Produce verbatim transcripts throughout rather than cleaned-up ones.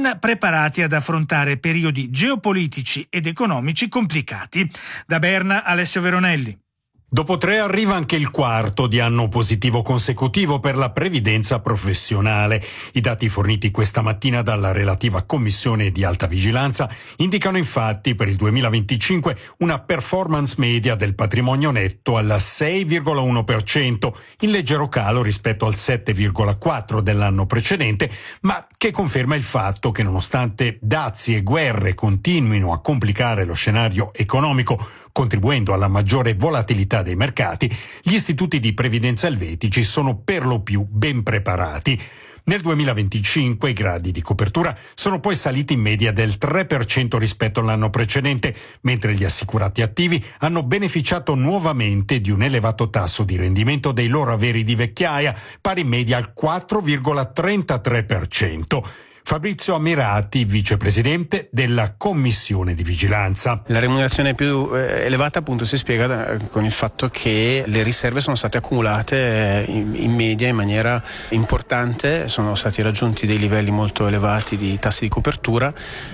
ben preparati ad affrontare periodi geopolitici ed economici complicati. Da Berna, Alessio Veronelli. Dopo tre arriva anche il quarto di anno positivo consecutivo per la previdenza professionale. I dati forniti questa mattina dalla relativa commissione di alta vigilanza indicano infatti per il duemilaventicinque una performance media del patrimonio netto al sei virgola uno per cento, in leggero calo rispetto al sette virgola quattro per cento dell'anno precedente, ma che conferma il fatto che nonostante dazi e guerre continuino a complicare lo scenario economico, contribuendo alla maggiore volatilità dei mercati, gli istituti di previdenza elvetici sono per lo più ben preparati. Nel duemilaventicinque i gradi di copertura sono poi saliti in media del tre per cento rispetto all'anno precedente, mentre gli assicurati attivi hanno beneficiato nuovamente di un elevato tasso di rendimento dei loro averi di vecchiaia, pari in media al quattro virgola trentatré per cento. Fabrizio Ammirati, vicepresidente della Commissione di Vigilanza. La remunerazione più eh, elevata appunto si spiega da, con il fatto che le riserve sono state accumulate eh, in, in media in maniera importante, sono stati raggiunti dei livelli molto elevati di tassi di copertura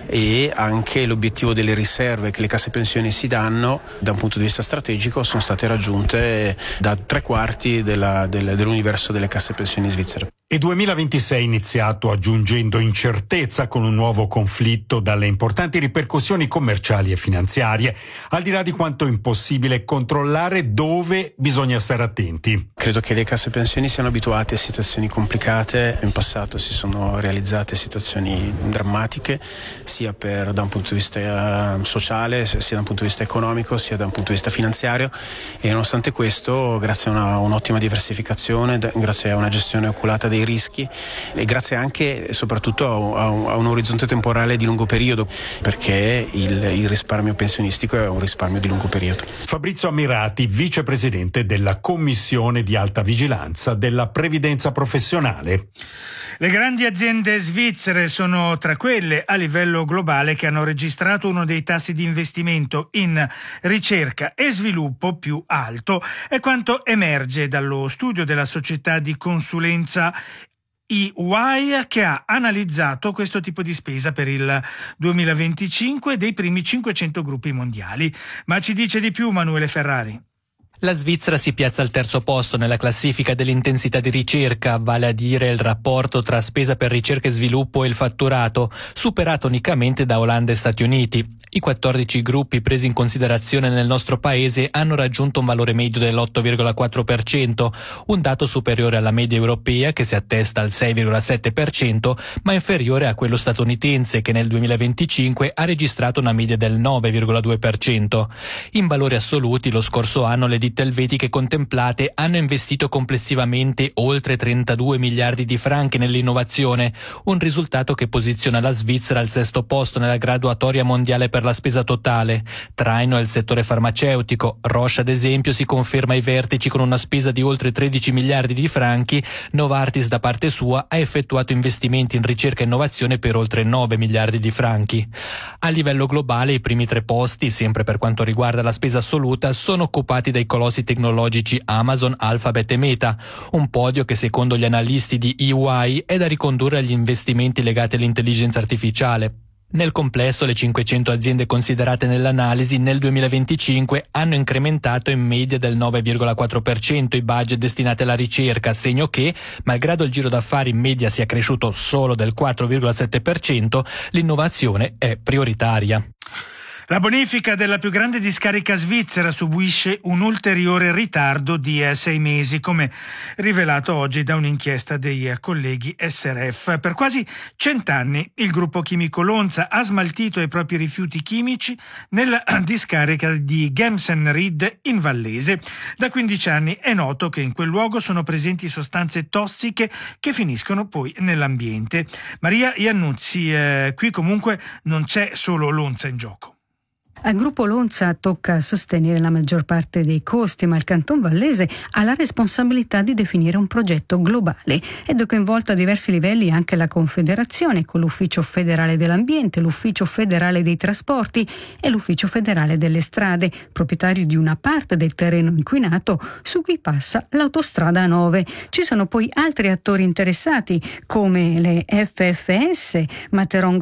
e anche l'obiettivo delle riserve che le casse pensioni si danno da un punto di vista strategico sono state raggiunte da tre quarti della, del, dell'universo delle casse pensioni svizzere. E duemilaventisei è iniziato aggiungendo incertezza con un nuovo conflitto dalle importanti ripercussioni commerciali e finanziarie, al di là di quanto è impossibile controllare, dove bisogna stare attenti. Credo che le casse pensioni siano abituate a situazioni complicate. In passato si sono realizzate situazioni drammatiche, sia per, da un punto di vista sociale, sia da un punto di vista economico, sia da un punto di vista finanziario, e nonostante questo, grazie a una, un'ottima diversificazione, grazie a una gestione oculata dei rischi e grazie anche e soprattutto a un, a un orizzonte temporale di lungo periodo, perché il, il risparmio pensionistico è un risparmio di lungo periodo. Fabrizio Ammirati, vicepresidente della Commissione di alta vigilanza della previdenza professionale. Le grandi aziende svizzere sono tra quelle a livello globale che hanno registrato uno dei tassi di investimento in ricerca e sviluppo più alto, è quanto emerge dallo studio della società di consulenza E Y, che ha analizzato questo tipo di spesa per il duemilaventicinque dei primi cinquecento gruppi mondiali. Ma ci dice di più Manuele Ferrari. La Svizzera si piazza al terzo posto nella classifica dell'intensità di ricerca, vale a dire il rapporto tra spesa per ricerca e sviluppo e il fatturato, superato unicamente da Olanda e Stati Uniti. I quattordici gruppi presi in considerazione nel nostro paese hanno raggiunto un valore medio dell'otto virgola quattro per cento, un dato superiore alla media europea che si attesta al sei virgola sette per cento, ma inferiore a quello statunitense che nel duemilaventicinque ha registrato una media del nove virgola due per cento. In valori assoluti lo scorso anno le ditte elvetiche contemplate hanno investito complessivamente oltre trentadue miliardi di franchi nell'innovazione, un risultato che posiziona la Svizzera al sesto posto nella graduatoria mondiale per la spesa totale. Traino è il settore farmaceutico. Roche, ad esempio, si conferma ai vertici con una spesa di oltre tredici miliardi di franchi. Novartis, da parte sua, ha effettuato investimenti in ricerca e innovazione per oltre nove miliardi di franchi. A livello globale i primi tre posti, sempre per quanto riguarda la spesa assoluta, sono occupati dai colossi tecnologici Amazon, Alphabet e Meta, un podio che secondo gli analisti di E Y è da ricondurre agli investimenti legati all'intelligenza artificiale. Nel complesso le cinquecento aziende considerate nell'analisi nel duemilaventicinque hanno incrementato in media del nove virgola quattro per cento i budget destinati alla ricerca, segno che, malgrado il giro d'affari in media sia cresciuto solo del quattro virgola sette per cento, l'innovazione è prioritaria. La bonifica della più grande discarica svizzera subisce un ulteriore ritardo di sei mesi, come rivelato oggi da un'inchiesta dei colleghi S R F. Per quasi cent'anni il gruppo chimico Lonza ha smaltito i propri rifiuti chimici nella discarica di Gemsenried in Vallese. Da quindici anni è noto che in quel luogo sono presenti sostanze tossiche che finiscono poi nell'ambiente. Maria Iannuzzi, eh, qui comunque non c'è solo Lonza in gioco. Al gruppo Lonza tocca sostenere la maggior parte dei costi, ma il Canton Vallese ha la responsabilità di definire un progetto globale ed è coinvolto a diversi livelli anche la Confederazione, con l'Ufficio federale dell'ambiente, l'Ufficio federale dei trasporti e l'Ufficio federale delle strade, proprietario di una parte del terreno inquinato su cui passa l'autostrada A nove. Ci sono poi altri attori interessati come le F F S, Materon